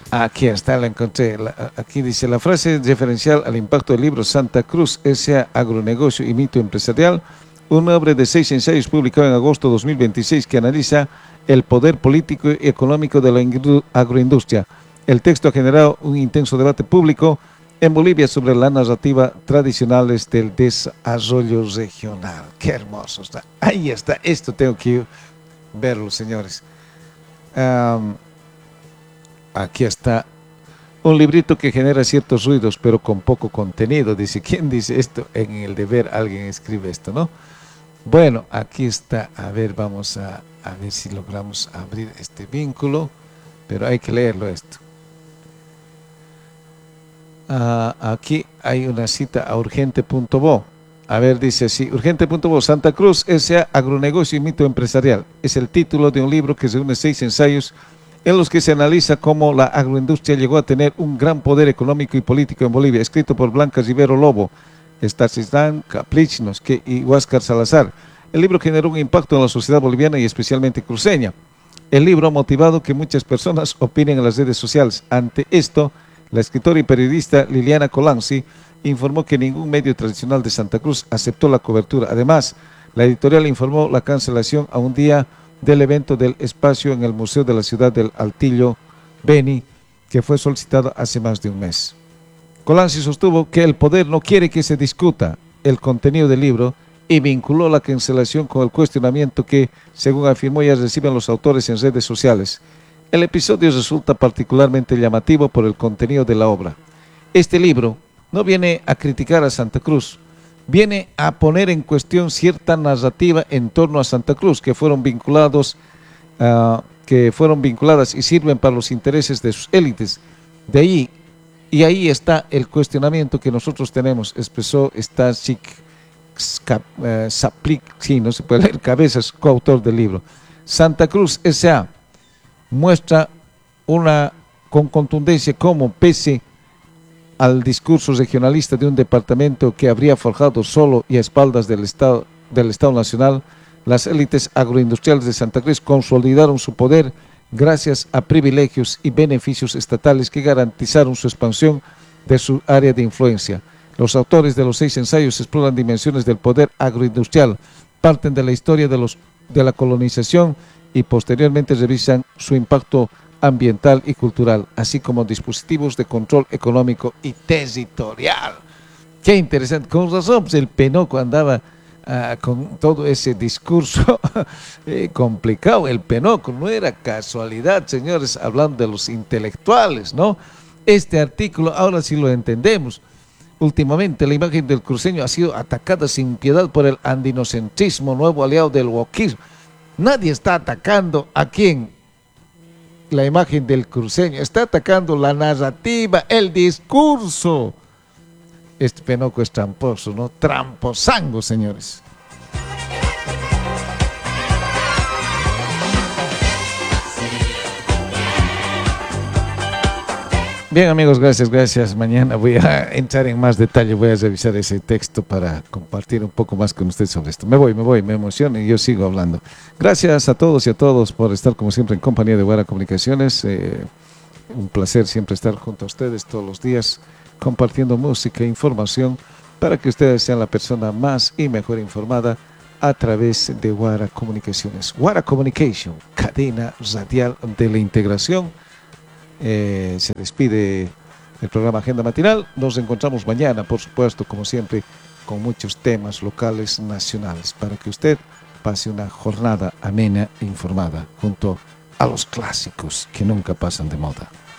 Aquí está, la encontré. Aquí dice, la frase referencial al impacto del libro Santa Cruz, S.A. Agronegocio y Mito Empresarial, una obra de 6 ensayos publicado en agosto de 2026 que analiza el poder político y económico de la agroindustria. El texto ha generado un intenso debate público en Bolivia sobre las narrativas tradicionales del desarrollo regional. Qué hermoso está. Ahí está. Esto tengo que verlo, señores. Aquí está un librito que genera ciertos ruidos, pero con poco contenido. Dice, ¿quién dice esto? En El Deber alguien escribe esto, ¿no? Bueno, aquí está. A ver, vamos a ver si logramos abrir este vínculo, pero hay que leerlo esto. Aquí hay una cita a urgente.bo. A ver, dice así, urgente.bo, Santa Cruz, S.A. Agronegocio y Mito Empresarial. Es el título de un libro que reúne 6 ensayos en los que se analiza cómo la agroindustria llegó a tener un gran poder económico y político en Bolivia, escrito por Blanca Rivero Lobo, Stanislao Kaplichnos y Huáscar Salazar. El libro generó un impacto en la sociedad boliviana y especialmente cruceña. El libro ha motivado que muchas personas opinen en las redes sociales. Ante esto, la escritora y periodista Liliana Colanzi informó que ningún medio tradicional de Santa Cruz aceptó la cobertura. Además, la editorial informó la cancelación a un día del evento del espacio en el Museo de la Ciudad del Altillo, Beni, que fue solicitado hace más de un mes. Colanzi sostuvo que el poder no quiere que se discuta el contenido del libro y vinculó la cancelación con el cuestionamiento que, según afirmó, ya reciben los autores en redes sociales. El episodio resulta particularmente llamativo por el contenido de la obra. Este libro no viene a criticar a Santa Cruz, viene a poner en cuestión cierta narrativa en torno a Santa Cruz que fueron vinculadas y sirven para los intereses de sus élites. De ahí, y ahí está el cuestionamiento que nosotros tenemos, expresó Stasic Saplik, sí, no se puede leer, Cabezas, coautor del libro. Santa Cruz S.A. muestra con contundencia cómo, pese al discurso regionalista de un departamento que habría forjado solo y a espaldas del Estado Nacional, las élites agroindustriales de Santa Cruz consolidaron su poder gracias a privilegios y beneficios estatales que garantizaron su expansión de su área de influencia. Los autores de los 6 ensayos exploran dimensiones del poder agroindustrial, parten de la historia de la colonización y posteriormente revisan su impacto ambiental y cultural, así como dispositivos de control económico y territorial. Qué interesante, con razón, pues el Penoco andaba con todo ese discurso complicado. El Penoco no era casualidad, señores, hablando de los intelectuales, ¿no? Este artículo ahora sí lo entendemos. Últimamente la imagen del cruceño ha sido atacada sin piedad por el andinocentrismo, nuevo aliado del wokismo. Nadie está atacando a quién, la imagen del cruceño, está atacando la narrativa, el discurso. Este Penoco es tramposo, ¿no? Tramposango, señores. Bien, amigos, gracias. Mañana voy a entrar en más detalle, voy a revisar ese texto para compartir un poco más con ustedes sobre esto. Me voy, me emociono y yo sigo hablando. Gracias a todos y a todos por estar como siempre en compañía de Guara Comunicaciones. Un placer siempre estar junto a ustedes todos los días, compartiendo música e información para que ustedes sean la persona más y mejor informada a través de Guara Comunicaciones. Guara Communication, cadena radial de la integración. Se despide el programa Agenda Matinal. Nos encontramos mañana, por supuesto, como siempre, con muchos temas locales, nacionales, para que usted pase una jornada amena e informada junto a los clásicos que nunca pasan de moda.